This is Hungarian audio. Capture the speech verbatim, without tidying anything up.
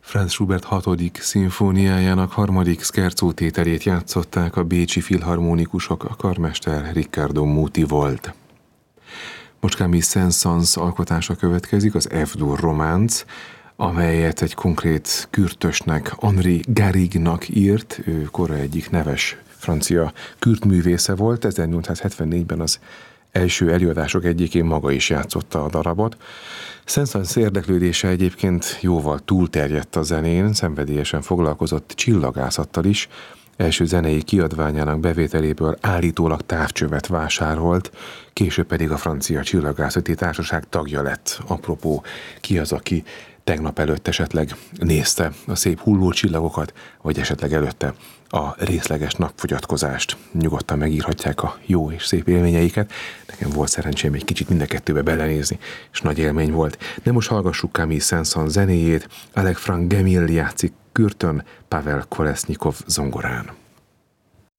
Franz Schubert hatodik szimfóniájának harmadik szkerzó tételét játszották a bécsi filharmonikusok, a karmester Riccardo Muti volt. Most Camille Saint-Saëns alkotása következik, az F-dur románc, amelyet egy konkrét kürtösnek, Henri Garrignak írt, ő kora egyik neves francia kürtművésze volt, ezernyolcszázhetvennégyben az első előadások egyikén maga is játszotta a darabot. Saint-Saëns érdeklődése egyébként jóval túlterjedt a zenén, szenvedélyesen foglalkozott csillagászattal is, első zenei kiadványának bevételéből állítólag távcsövet vásárolt, később pedig a francia csillagászati társaság tagja lett. Apropó, ki az, aki tegnap előtt esetleg nézte a szép hulló csillagokat, vagy esetleg előtte a részleges napfogyatkozást. Nyugodtan megírhatják a jó és szép élményeiket. Nekem volt szerencsém egy kicsit mind a kettőbe belenézni, és nagy élmény volt. De most hallgassuk Camille Saint-Saëns zenéjét, Alec Frank Gemille játszik kürtön, Pavel Kolesnikov zongorán.